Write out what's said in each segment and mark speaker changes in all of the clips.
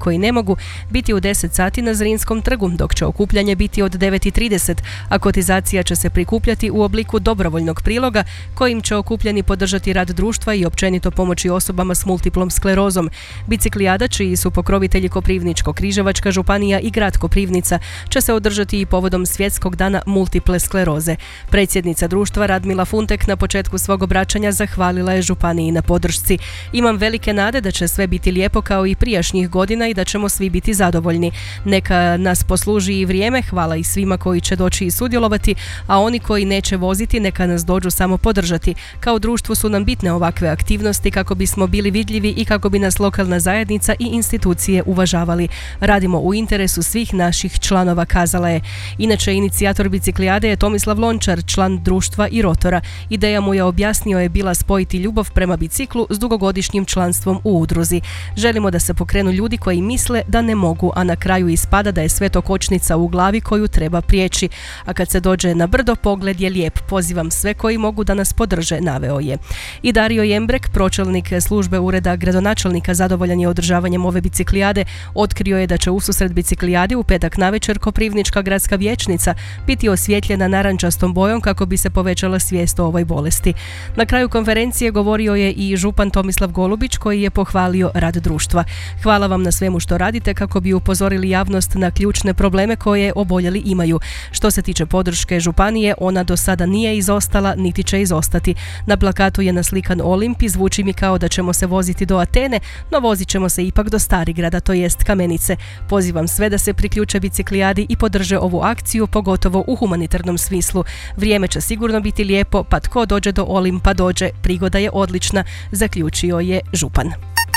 Speaker 1: koji ne mogu biti u 10 sati na Zrinskom trgu, dok će okupljanje biti od 9:30, a kotizacija će se prikupljati u obliku dobrovoljnog priloga kojim će okupljani podržati rad društva i općenito pomoći osobama s multiplom sklerozom. Biciklijada, čiji su pokrovitelji Koprivničko-križevačka županija i grad Koprivnica, će se održati i povodom Svjetskog dana multiple skleroze. Predsjednica društva Radmila Funtek na početku svog obraćanja zahvalila je županiji na podršci. Imam velike nade da će sve biti lijepo kao i prijašnjih godina i da ćemo svi biti zadovoljni. Neka nas posluži i vrijeme, hvala i svima koji će doći i sudjelovati, a oni koji neće voziti neka nas dođu samo podržati. Kao društvu su nam bitne ovakve aktivnosti kako bismo bili vidljivi i kako bi nas lokalna zajednica i institucije uvažavali. Radimo u interesu svih naših članova, kazala je. Inače, inicijator biciklijade je Tomislav Lončar, član društva i rotora. Ideja mu je, objasnio, je bila spojiti ljubav prema biciklu s dugogodišnjim članstvom u udruzi. Želimo da se pokrenu ljudi koji misle da ne mogu, a na kraju ispada da je sve to kočnica u glavi koju treba prijeći. A kad se dođe na brdo, pogled je lijep. Pozivam sve koji mogu da nas podrže, naveo je. I Dario Jembrek, pročelnik službe ureda gradonačelnika, zadovoljan je održavanjem ove biciklijade. Otkrio je da će ususret biciklijadi u petak navečer Koprivnička gradska vijećnica biti osvjetljena narančastom bojom kako bi se povećala svijest o ovoj bolesti. Na kraju konferencije govorio je i župan Tomislav Golubić, koji je pohvalio rad društva. Hvala vam na svemu što radite kako bi upozorili javnost na ključne probleme koje oboljeli imaju. Što se tiče podrške županije, ona do sada nije izostala niti će izostati. Na plakatu je naslikan Olimp i zvuči mi kao da ćemo se voziti do Atene, no vozit ćemo se ipak do Starigrada, to jest Kamenice. Pozivam sve da se priključe biciklijadi i podrže ovu akciju, pogotovo u humanitarnom smislu. Vrijeme će sigurno biti lijepo, pa tko dođe do Olimpa dođe, prigoda je odlična, zaključio je župan.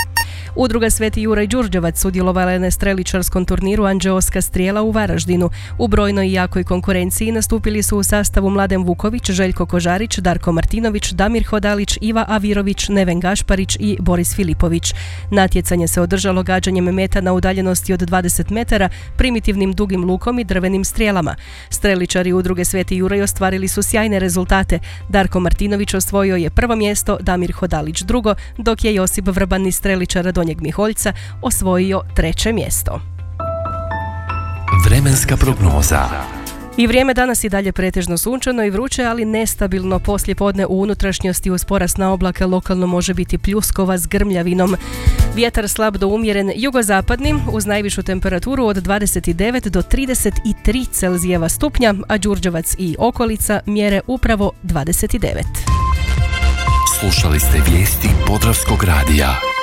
Speaker 1: Udruga Sveti Juraj Đurđevac sudjelovala je na streličarskom turniru Anđeoska strijela u Varaždinu. U brojnoj i jakoj konkurenciji nastupili su u sastavu Mladen Vuković, Željko Kožarić, Darko Martinović, Damir Hodalić, Iva Avirović, Neven Gašparić i Boris Filipović. Natjecanje se održalo gađanjem meta na udaljenosti od 20 metara, primitivnim dugim lukom i drvenim strijelama. Streličari udruge Sveti Juraj ostvarili su sjajne rezultate. Darko Martinović osvojio je prvo mjesto, Damir Hodalić drugo, dok je Josip Vrban iz streličara Donjeg Miholjca osvojio treće mjesto.
Speaker 2: Vremenska prognoza.
Speaker 1: I vrijeme danas i dalje pretežno sunčano i vruće, ali nestabilno. Poslijepodne u unutrašnjosti uz porast na oblake lokalno može biti pljuskova s grmljavinom. Vjetar slab do umjeren jugozapadni uz najvišu temperaturu od 29 do 33 Celzijeva stupnja, a Đurđevac i okolica mjere upravo 29.
Speaker 2: Slušali ste vijesti Podravskog radija.